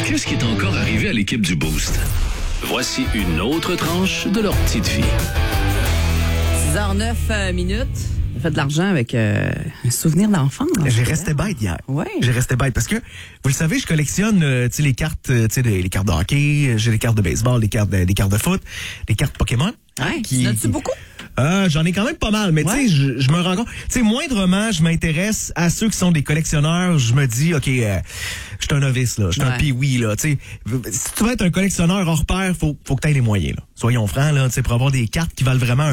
Qu'est-ce qui est encore arrivé à l'équipe du Boost? Voici une autre tranche de leur petite vie. 6h09 minutes. J'ai fait de l'argent avec un souvenir d'enfant. J'ai resté bête hier. Ouais. J'ai resté bête parce que, vous le savez, je collectionne les cartes, les cartes de hockey, j'ai les cartes de baseball, des cartes de foot, des cartes Pokémon. Ouais, tu en as-tu beaucoup? J'en ai quand même pas mal, mais tu sais, je me rends compte, tu sais, moindrement, je m'intéresse à ceux qui sont des collectionneurs. Je me dis, OK, je suis un novice, là, je suis un pee-wee, là, tu sais. Si tu veux être un collectionneur hors pair, faut que tu aies les moyens, là. Soyons francs, là, tu sais, pour avoir des cartes qui valent vraiment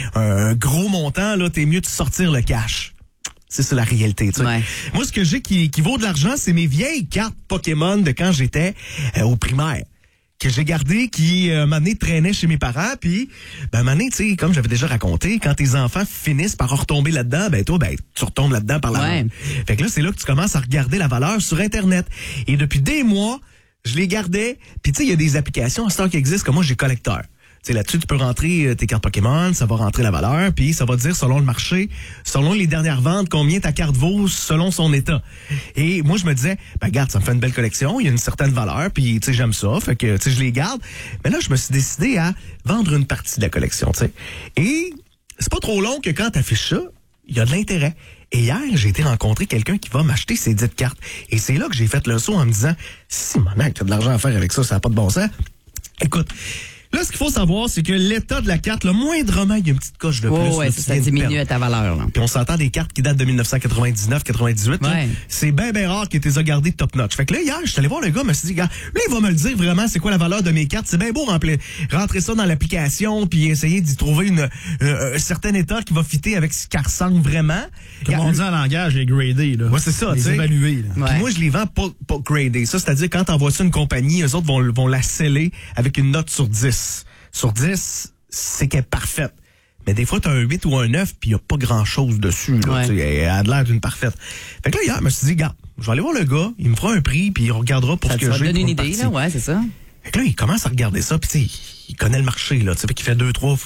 un gros montant, là, t'es mieux de sortir le cash. C'est ça la réalité, tu sais. Ouais. Moi, ce que j'ai qui vaut de l'argent, c'est mes vieilles cartes Pokémon de quand j'étais au primaire. Que j'ai gardé, qui m'a donné traînait chez mes parents, puis m'a donné, tu sais, comme j'avais déjà raconté, quand tes enfants finissent par retomber là-dedans, toi, tu retombes là-dedans par la main. Fait que là, c'est là que tu commences à regarder la valeur sur Internet. Et depuis des mois, je les gardais, puis tu sais, il y a des applications à ce temps qui existent, comme moi, j'ai collecteur. Tu sais, là-dessus, tu peux rentrer tes cartes Pokémon, ça va rentrer la valeur, puis ça va te dire selon le marché, selon les dernières ventes, combien ta carte vaut selon son état. Et moi, je me disais, regarde, ça me fait une belle collection, il y a une certaine valeur, puis tu sais, j'aime ça, fait que tu sais, je les garde. Mais là, je me suis décidé à vendre une partie de la collection, tu sais. Et c'est pas trop long que quand t'affiches ça, il y a de l'intérêt. Et hier, j'ai été rencontrer quelqu'un qui va m'acheter ces dites cartes. Et c'est là que j'ai fait le saut en me disant, si, mon mec, t'as de l'argent à faire avec ça, ça n'a pas de bon sens. Écoute, là, ce qu'il faut savoir, c'est que l'état de la carte, le moindrement, il y a une petite coche de plus. Ouais, ça diminue à ta valeur. Là. Puis on s'entend des cartes qui datent de 1999-98. Ouais. C'est bien rare qu'ils les a gardées top-notch. Fait que là, hier, je suis allé voir le gars, je me suis dit, gars, là, il va me le dire vraiment c'est quoi la valeur de mes cartes. C'est bien beau rentrer ça dans l'application puis essayer d'y trouver un certain état qui va fitter avec ce qui ressemble vraiment. Comme on dit en langage, les gradés, là. Ouais, c'est ça, tu sais. Évalués, là. Puis moi, je les vends pas gradés. Ça, c'est-à-dire, quand t'envoies ça à une compagnie, eux autres vont la sceller avec une note sur 10. Sur 10, c'est qu'elle est parfaite. Mais des fois, tu as un 8 ou un 9, puis il n'y a pas grand-chose dessus. Là, elle a l'air d'une parfaite. Fait que là, hier, je me suis dit, gars, je vais aller voir le gars, il me fera un prix, puis il regardera pour ce que j'ai. Ça va donner une idée, là, ouais, c'est ça. Fait que là, il commence à regarder ça, puis tu sais, il connaît le marché, là, tu sais, fait qu'il fait 2-3...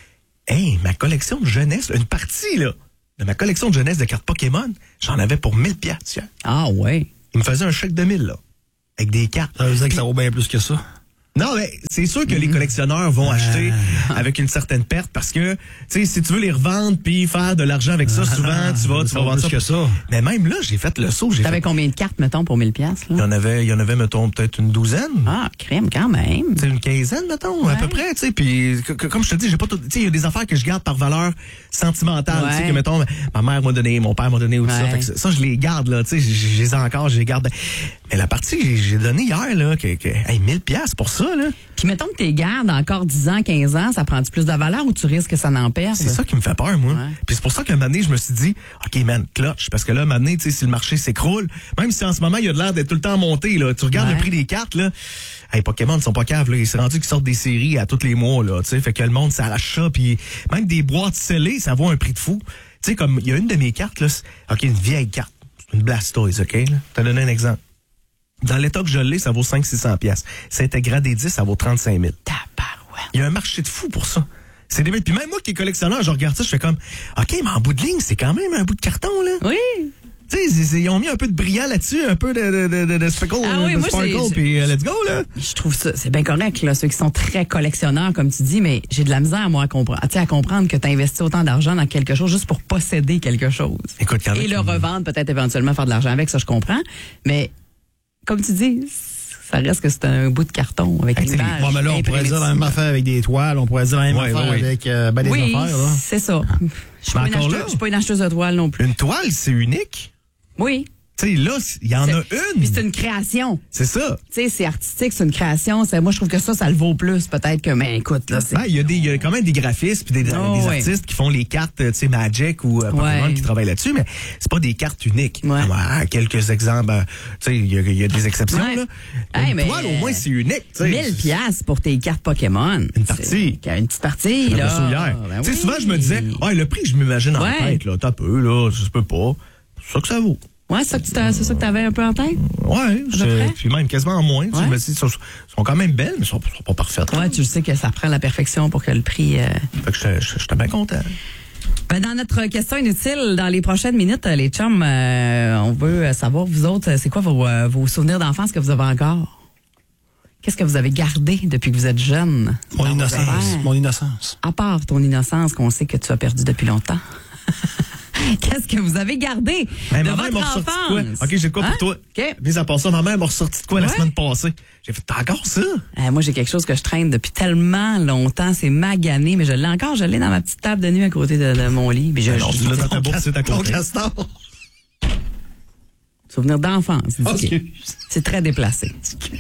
Hey, ma collection de jeunesse, une partie, là, de ma collection de jeunesse de cartes Pokémon, j'en avais pour 1000$, tiens. Ah, ouais. Il me faisait un chèque de 1000, là, avec des cartes. Ça veut dire que ça vaut bien plus que ça. Non, mais c'est sûr que les collectionneurs vont acheter avec une certaine perte parce que, tu sais, si tu veux les revendre puis faire de l'argent avec ça, souvent, tu vas vendre ça. Que ça. Mais même là, j'ai fait le saut. T'avais combien de cartes, mettons, pour 1000$, là? Il y en avait, mettons, peut-être une douzaine. Ah, crème, quand même. C'est une quinzaine, mettons, à peu près, tu sais. Puis, comme je te dis, j'ai pas tout, tu sais, il y a des affaires que je garde par valeur sentimentale, tu sais, que, mettons, ma mère m'a donné, mon père m'a donné, ou tout ça. Fait que ça, je les garde, là, tu sais, je les ai encore, je les garde. Mais la partie que j'ai donnée hier, là, hey, 1000$ pour ça, là. Puis mettons que t'es gardes encore 10 ans, 15 ans, ça prend-tu plus de valeur ou tu risques que ça n'en perde? C'est ça qui me fait peur, moi. Ouais. Puis c'est pour ça qu'à un moment donné, je me suis dit, OK, man, clutch. Parce que là, à un moment donné, tu sais, si le marché s'écroule, même si en ce moment, il y a de l'air d'être tout le temps monté, là, tu regardes le prix des cartes, là, hey, Pokémon, ils sont pas caves, là. Ils s'est rendu qu'ils sortent des séries à tous les mois, là, tu sais. Fait que le monde s'arrache ça, puis même des boîtes scellées, ça vaut un prix de fou. Tu sais, comme, il y a une de mes cartes, là, OK, une vieille carte. C'est une Blastoise, OK, là. T'as donné un exemple. Dans l'état que je l'ai, ça vaut 500-600$. Ça a été gradé 10, ça vaut 35 000. Tabarouette. Il y a un marché de fou pour ça. C'est des... Puis même moi qui est collectionneur, je regarde ça, je fais comme, OK, mais en bout de ligne, c'est quand même un bout de carton, là. Oui. Tu sais, ils ont mis un peu de brillant là-dessus, un peu de speckle, de sparkle, puis let's go, là. Je trouve ça, c'est bien correct, là, ceux qui sont très collectionneurs, comme tu dis, mais j'ai de la misère, moi, à comprendre que tu investis autant d'argent dans quelque chose juste pour posséder quelque chose. Écoute, quand et le revendre, peut-être éventuellement faire de l'argent avec, ça, je comprends. Mais, comme tu dis, ça reste que c'est un bout de carton avec une image. Bon, mais là, on pourrait dire la même affaire avec des toiles, on pourrait dire la même affaire avec des affaires, là. C'est ça. Je suis pas une acheteuse de toile non plus. Une toile, c'est unique? Oui. Tu sais, là, il y en a une. Puis c'est une création. C'est ça. Tu sais, c'est artistique, c'est une création. Moi, je trouve que ça le vaut plus, peut-être que, mais écoute, là, c'est... Il y a quand même des graphistes puis des artistes qui font les cartes, tu sais, Magic ou Pokémon qui travaillent là-dessus, mais c'est pas des cartes uniques. Quelques exemples, tu sais, il y a des exceptions, là. Une toile, au moins, c'est unique, tu sais. 1000$ pour tes cartes Pokémon. Une partie. Une petite partie, là. Tu sais, souvent, je me disais, le prix, je m'imagine en tête, là. T'as peu, là, ça se peut pas. C'est ça que ça vaut. Ouais, c'est ça que tu avais un peu en tête? Ouais, puis même quasiment en moins. Je me dis, sont quand même belles, mais sont pas parfaites. Ouais, tu sais que ça prend la perfection pour que le prix... Fait que j'étais bien content. Ben, dans notre question inutile, dans les prochaines minutes, les chums, on veut savoir, vous autres, c'est quoi vos souvenirs d'enfance que vous avez encore? Qu'est-ce que vous avez gardé depuis que vous êtes jeune? Mon innocence. À part ton innocence qu'on sait que tu as perdu depuis longtemps. Qu'est-ce que vous avez gardé de votre enfance? OK, j'ai de quoi pour toi. OK. Mis à part ça, ma mère m'a ressorti de quoi la semaine passée? J'ai fait, t'as encore ça? Moi, j'ai quelque chose que je traîne depuis tellement longtemps. C'est magané, mais je l'ai encore. Je l'ai dans ma petite table de nuit à côté de mon lit. Puis Tu l'as dans ta bourse, c'est à côté. Castor. Souvenir d'enfance. C'est très déplacé.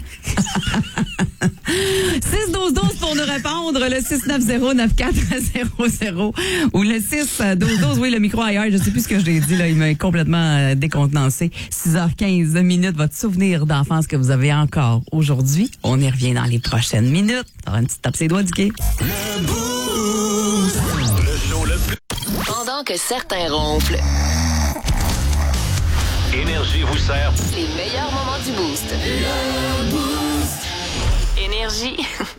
6-12-12 pour nous répondre. Le 690-9400 ou le 6-12-12. Oui, le micro ailleurs. Je sais plus ce que je l'ai dit. Là, il m'a complètement décontenancé. 6h15 minutes. Votre souvenir d'enfance que vous avez encore aujourd'hui. On y revient dans les prochaines minutes. On aura une petite tape ses doigts du quai. Pendant que certains ronflent, Énergie vous sert les meilleurs moments du Boost. Énergie.